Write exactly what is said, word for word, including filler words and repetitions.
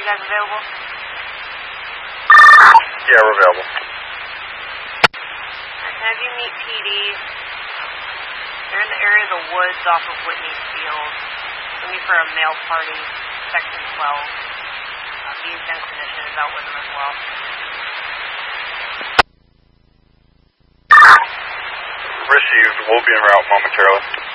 guys available? Yeah, we're available. Can I have you meet P D? They're in the area of the woods off of Whitney Field. Looking for a mail party, section twelve. Uh, the definition is out with them as well. Received. We'll be en route momentarily.